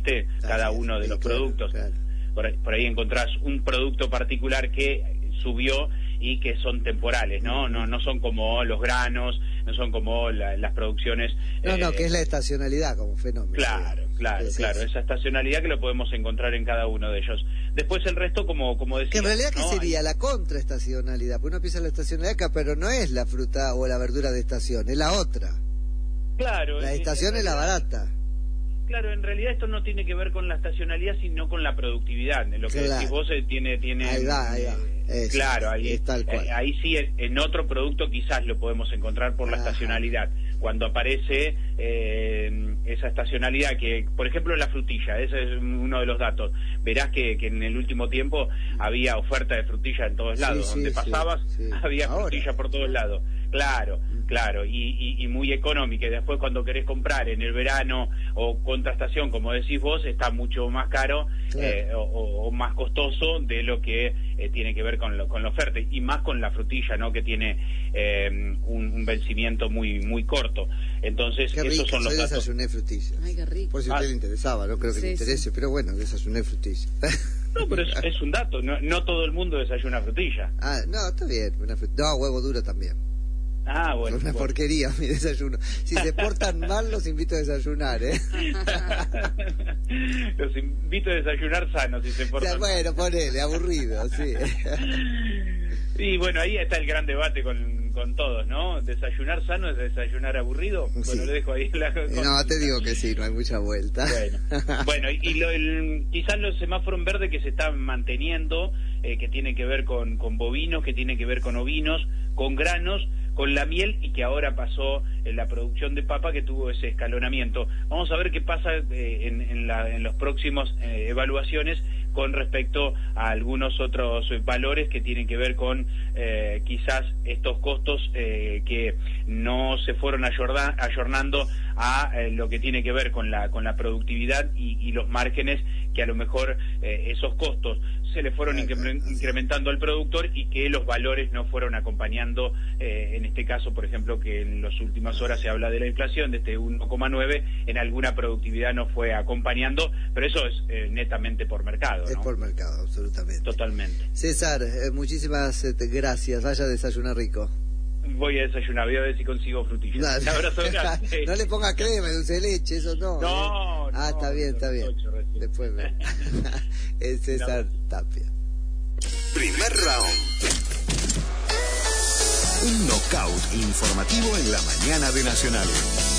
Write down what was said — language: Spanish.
¿viste? Cada uno de los productos. Claro. Por ahí encontrás un producto particular que subió y que son temporales, ¿no? No son como los granos, no son como las producciones... que es la estacionalidad como fenómeno. Claro, esa estacionalidad que lo podemos encontrar en cada uno de ellos. Después el resto, como decía... Que en realidad, ¿qué ¿no? sería la contraestacionalidad? Porque uno piensa en la estacionalidad acá, pero no es la fruta o la verdura de estación, es la otra. Claro. La estación es la barata. Claro, en realidad esto no tiene que ver con la estacionalidad, sino con la productividad. Lo que decís vos tiene... Ahí va. Claro, ahí es tal cual. Ahí sí, en otro producto quizás lo podemos encontrar por la estacionalidad. Cuando aparece esa estacionalidad, que por ejemplo en la frutilla, ese es uno de los datos. Verás que en el último tiempo había oferta de frutilla en todos lados. Donde pasabas había frutilla por todos lados. Claro, y muy económica. Y después cuando querés comprar en el verano o contrastación, como decís vos, está mucho más caro o más costoso de lo que tiene que ver con la oferta, y más con la frutilla, ¿no? Que tiene un vencimiento muy corto. Entonces, qué esos rico, son los datos. Desayuné frutillas. Ay, qué rico. Por si a usted le interesaba, no creo que le interese, pero bueno, desayuné frutillas. No, pero es un dato, no todo el mundo desayuna frutilla. No, está bien, no, huevo duro también. Bueno. Una porquería mi desayuno. Si se portan mal, los invito a desayunar, Los invito a desayunar sanos si se portan mal. Bueno, ponele, aburrido, sí. Y bueno, ahí está el gran debate con todos, ¿no? ¿Desayunar sano es desayunar aburrido? Sí. Bueno, le dejo ahí No, te digo que sí, no hay mucha vuelta. Bueno, y quizás los semáforos en verde que se están manteniendo, que tiene que ver con bovinos, que tiene que ver con ovinos, con granos, con la miel, y que ahora pasó en la producción de papa, que tuvo ese escalonamiento. Vamos a ver qué pasa en los próximos evaluaciones con respecto a algunos otros valores que tienen que ver con quizás estos costos que no se fueron ayornando a lo que tiene que ver con la productividad y los márgenes, que a lo mejor esos costos se le fueron incrementando al productor y que los valores no fueron acompañando, en este caso, por ejemplo, que en las últimas horas se habla de la inflación de este 1,9, en alguna productividad no fue acompañando, pero eso es netamente por mercado, ¿no? Es por mercado, absolutamente. Totalmente. César, muchísimas gracias, vaya a desayunar rico. Voy a desayunar, voy a ver si consigo frutillas. Un abrazo grande. No le ponga crema, dulce de leche, eso no. No. Está bien. Después es César Tapia. Primer round. Un knockout informativo en la mañana de Nacional.